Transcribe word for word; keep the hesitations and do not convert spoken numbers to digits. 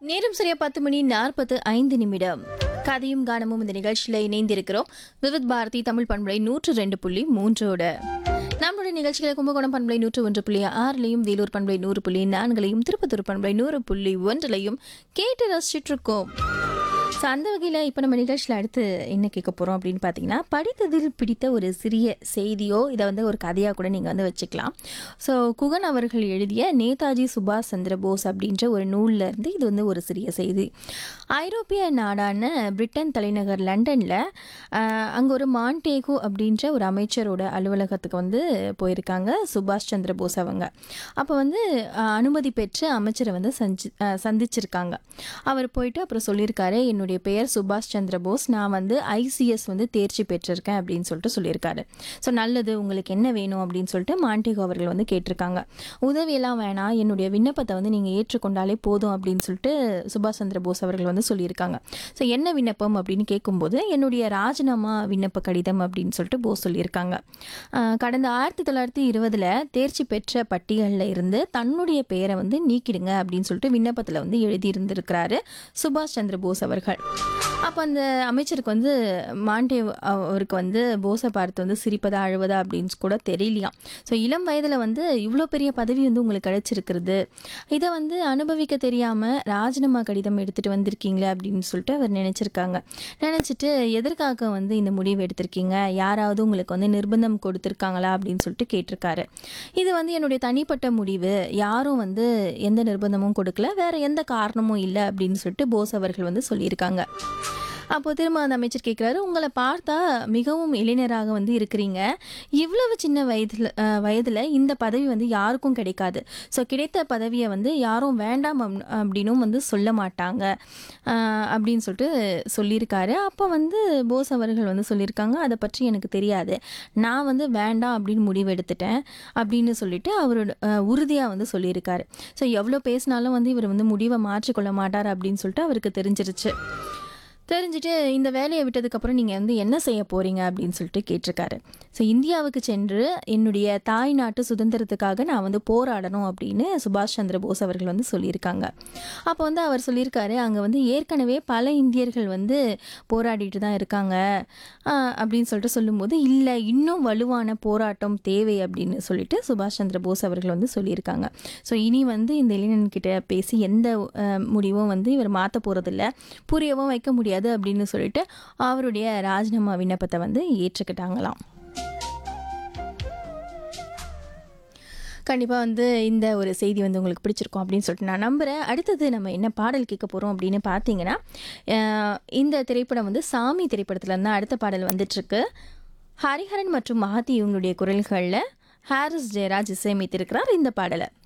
நேரம் சரியா பத்து மணி நாற்பத்து ஐந்து நிமிடம். கதையும் கானமும் இந்த நிகழ்ச்சியில இணைந்திருக்கிறோம். விவித் பாரதி தமிழ் பண்பலை நூற்று ரெண்டு புள்ளி மூன்றோட நம்மளுடைய நிகழ்ச்சிகளை கும்பகோணம் பண்பலை நூற்று ஒன்று புள்ளி ஆறுலையும், வேலூர் பண்பலை நூறு புள்ளி நான்குலையும், திருப்பத்தூர் பண்பலை நூறு புள்ளி ஒன்றுலையும் கேட்டு ரசிச்சுட்டு இருக்கோம். ஸோ அந்த வகையில் இப்போ நம்ம நிகழ்ச்சியில் அடுத்து என்ன கேட்க போகிறோம் அப்படின்னு பார்த்தீங்கன்னா, படித்ததில் பிடித்த ஒரு சிறிய செய்தியோ இதை வந்து ஒரு கதையாக கூட நீங்கள் வந்து வச்சுக்கலாம். ஸோ குகன் அவர்கள் எழுதிய நேதாஜி சுபாஷ் சந்திர போஸ் அப்படின்ற ஒரு நூலில் இருந்து இது வந்து ஒரு சிறிய செய்தி. ஐரோப்பிய நாடான பிரிட்டன் தலைநகர் லண்டனில் அங்கே ஒரு மான்டேகோ அப்படின்ற ஒரு அமைச்சரோட அலுவலகத்துக்கு வந்து போயிருக்காங்க சுபாஷ் சந்திர போஸ் அவங்க. அப்போ வந்து அனுமதி பெற்று அமைச்சரை வந்து சஞ்சி சந்திச்சிருக்காங்க. அவர் போயிட்டு அப்புறம் சொல்லியிருக்காரு, என்னுடைய பெயர் சுபாஷ் சந்திர போஸ், நான் வந்து ஐசிஎஸ் வந்து தேர்ச்சி பெற்றிருக்கேன் அப்படின்னு சொல்லிட்டு சொல்லியிருக்காரு. ஸோ நல்லது, உங்களுக்கு என்ன வேணும் அப்படின்னு சொல்லிட்டு மான்டேகோ அவர்கள் வந்து கேட்டிருக்காங்க. உதவியெல்லாம் வேணாம், என்னுடைய விண்ணப்பத்தை வந்து நீங்கள் ஏற்றுக்கொண்டாலே போதும் அப்படின்னு சொல்லிட்டு சுபாஷ் சந்திர போஸ் அவர்கள் வந்து சொல்லியிருக்காங்க. ஸோ என்ன விண்ணப்பம் அப்படின்னு கேட்கும்போது, என்னுடைய ராஜினாமா விண்ணப்ப கடிதம் அப்படின்னு சொல்லிட்டு போஸ் சொல்லியிருக்காங்க. கடந்த ஆயிரத்தி தொள்ளாயிரத்தி இருபதுல தேர்ச்சி பெற்ற பட்டியலில் இருந்து தன்னுடைய பெயரை வந்து நீக்கிடுங்க அப்படின்னு சொல்லிட்டு விண்ணப்பத்தில் வந்து எழுதியிருந்திருக்கிறாரு சுபாஷ் சந்திர போஸ் அவர்கள். அப்போ அந்த அமைச்சருக்கு வந்து மாண்டே அவருக்கு வந்து போஸை பார்த்து வந்து சிரிப்பதா அழுவதா அப்படின்னு கூட தெரியலையாம். ஸோ இளம் வயதில் வந்து இவ்வளோ பெரிய பதவி வந்து உங்களுக்கு கிடைச்சிருக்கிறது, இதை வந்து அனுபவிக்க தெரியாமல் ராஜினாமா கடிதம் எடுத்துகிட்டு வந்திருக்கீங்களே அப்படின்னு சொல்லிட்டு அவர் நினச்சிருக்காங்க. நினச்சிட்டு எதற்காக வந்து இந்த முடிவு எடுத்திருக்கீங்க, யாராவது உங்களுக்கு வந்து நிர்பந்தம் கொடுத்துருக்காங்களா அப்படின்னு சொல்லிட்டு கேட்டிருக்காரு. இது வந்து என்னுடைய தனிப்பட்ட முடிவு, யாரும் வந்து எந்த நிர்பந்தமும் கொடுக்கல, வேற எந்த காரணமும் இல்லை அப்படின்னு சொல்லிட்டு போஸ் அவர்கள் வந்து சொல்லியிருக்காங்க. அப்போ திரும்ப அந்த அமைச்சர் கேட்குறாரு, உங்களை பார்த்தா மிகவும் இளைஞராக வந்து இருக்கிறீங்க, இவ்வளவு சின்ன வயதில் வயதில் இந்த பதவி வந்து யாருக்கும் கிடைக்காது. ஸோ கிடைத்த பதவியை வந்து யாரும் வேண்டாம் அப்படின்னும் வந்து சொல்ல மாட்டாங்க அப்படின்னு சொல்லிட்டு சொல்லியிருக்காரு. அப்போ வந்து போஸ் அவர்கள் வந்து சொல்லியிருக்காங்க, அதை பற்றி எனக்கு தெரியாது, நான் வந்து வேண்டாம் அப்படின்னு முடிவு எடுத்துட்டேன் அப்படின்னு சொல்லிட்டு அவரோட உறுதியாக வந்து சொல்லியிருக்காரு. ஸோ எவ்வளோ பேசினாலும் வந்து இவர் வந்து முடிவை மாற்றிக்கொள்ள மாட்டார் அப்படின்னு சொல்லிட்டு அவருக்கு தெரிஞ்சிருச்சு. தெரிஞ்சுட்டு இந்த வேலையை விட்டதுக்கப்புறம் நீங்கள் வந்து என்ன செய்ய போகிறீங்க அப்படின்னு சொல்லிட்டு கேட்டிருக்காரு. ஸோ இந்தியாவுக்கு சென்று என்னுடைய தாய் நாட்டு சுதந்திரத்துக்காக நான் வந்து போராடணும் அப்படின்னு சுபாஷ் சந்திர போஸ் அவர்கள் வந்து சொல்லியிருக்காங்க. அப்போ வந்து அவர் சொல்லியிருக்காரு, அங்கே வந்து ஏற்கனவே பல இந்தியர்கள் வந்து போராடிட்டு தான் இருக்காங்க அப்படின்னு சொல்லிட்டு சொல்லும்போது, இல்லை இன்னும் வலுவான போராட்டம் தேவை அப்படின்னு சொல்லிட்டு சுபாஷ் சந்திர போஸ் அவர்கள் வந்து சொல்லியிருக்காங்க. ஸோ இனி வந்து இந்த இளைஞன்கிட்ட பேசி எந்த முடிவும் வந்து இவர் மாற்ற போகிறதில்ல, புரியவும் வைக்க முடியாது அப்படின்னு சொல்லிட்டு அவருடைய ராஜினாமா விண்ணப்பத்தை வந்து ஏற்றுக்கிட்டாங்களாம். கண்டிப்பாக வந்து இந்த ஒரு செய்தி வந்து உங்களுக்கு பிடிச்சிருக்கும் அப்படின்னு சொல்லிட்டு நான் நம்புகிறேன். அடுத்தது நம்ம என்ன பாடல் கேட்க போகிறோம் அப்படின்னு பார்த்தீங்கன்னா, இந்த திரைப்படம் வந்து சாமி திரைப்படத்தில் இருந்தால் அடுத்த பாடல் வந்துட்டுருக்கு. ஹரிஹரன் மற்றும் மஹதி இவங்களுடைய குரல்களில் ஹாரிஸ் ஜெயராஜ் இசையமைத்திருக்கிறார் இந்த பாடலை.